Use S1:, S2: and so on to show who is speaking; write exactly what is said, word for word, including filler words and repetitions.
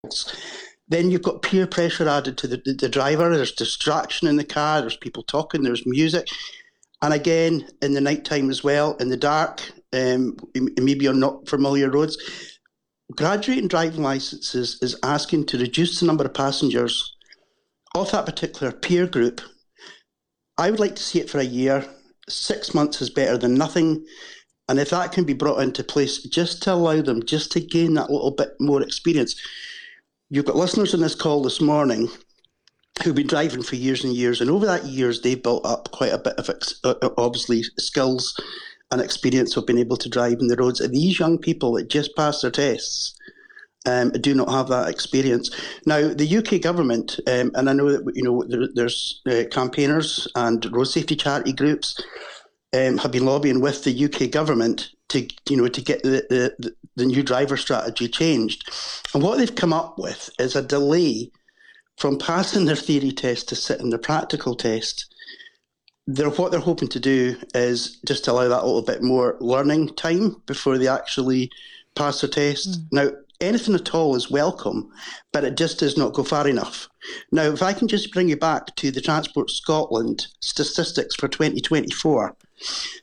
S1: Then you've got peer pressure added to the, the, the driver. There's distraction in the car. There's people talking. There's music. And again, in the nighttime as well, in the dark, um, maybe on not familiar roads. Graduating driving licences is asking to reduce the number of passengers of that particular peer group. I would like to see it for a year. Six months is better than nothing. And if that can be brought into place just to allow them, just to gain that little bit more experience. You've got listeners on this call this morning who've been driving for years and years, and over that years they've built up quite a bit of uh, obviously skills and experience of being able to drive in the roads. And these young people that just passed their tests um, do not have that experience. Now, the U K government, um, and I know that you know there, there's uh, campaigners and road safety charity groups um, have been lobbying with the U K government to you know to get the, the, the new driver strategy changed. And what they've come up with is a delay from passing their theory test to sitting their practical test. They're, what they're hoping to do is just to allow that little bit more learning time before they actually pass their test. Mm. Now, anything at all is welcome, but it just does not go far enough. Now, if I can just bring you back to the Transport Scotland statistics for twenty twenty-four,